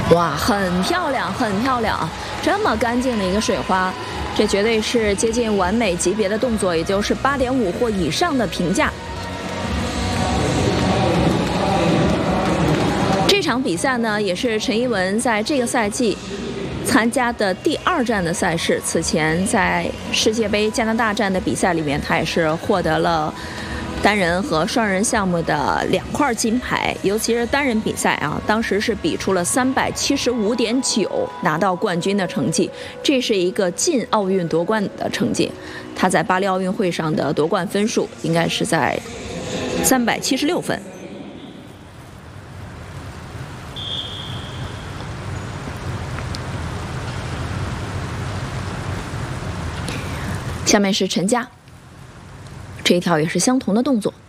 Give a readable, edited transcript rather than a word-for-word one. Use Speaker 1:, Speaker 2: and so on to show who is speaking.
Speaker 1: 哇，很漂亮，很漂亮啊！这么干净的一个水花，这绝对是接近完美级别的动作，也就是8.5或以上的评价。这场比赛呢，也是陈一文在这个赛季参加的第2站的赛事。此前在世界杯加拿大站的比赛里面，他也是获得了单人和双人项目的2块金牌，尤其是单人比赛啊，当时是比出了375.9，拿到冠军的成绩，这是一个进奥运夺冠的成绩。他在巴黎奥运会上的夺冠分数应该是在376分。下面是陈佳，这一条也是相同的动作。